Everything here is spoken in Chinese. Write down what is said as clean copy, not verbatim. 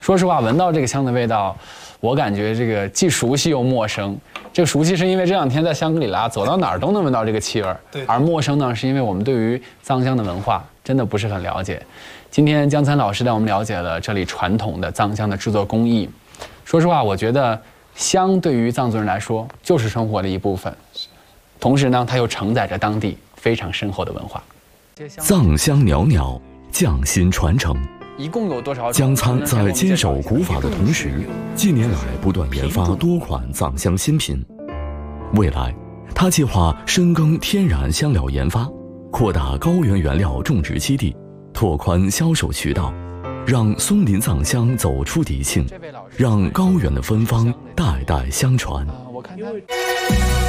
说实话，闻到这个香的味道，我感觉这个既熟悉又陌生。这个熟悉是因为这两天在香格里拉走到哪儿都能闻到这个气味，对。而陌生呢，是因为我们对于藏香的文化真的不是很了解。今天江参老师带我们了解了这里传统的藏香的制作工艺。说实话，我觉得香对于藏族人来说就是生活的一部分，同时呢，它又承载着当地非常深厚的文化。 藏香袅袅，匠心传承。 一共有多少？ 江参在坚守古法的同时，近年来不断研发多款藏香新品。未来，他计划深耕天然香料研发，扩大高原原料种植基地，拓宽销售渠道，让松林藏香走出敌境，让高原的芬芳代代相传。